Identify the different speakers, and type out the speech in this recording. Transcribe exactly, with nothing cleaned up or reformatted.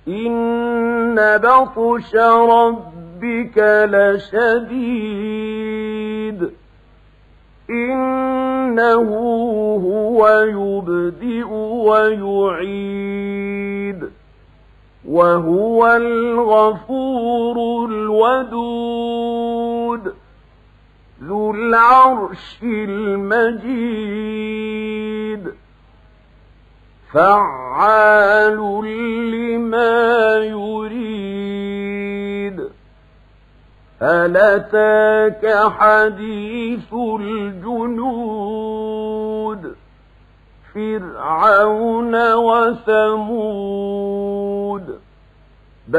Speaker 1: إن بطش ربك لشديد إنه هو يبدئ ويعيد وهو الغفور الودود ذو العرش المجيد فعال لما يريد هل أتاك حديث الجنود فرعون وثمود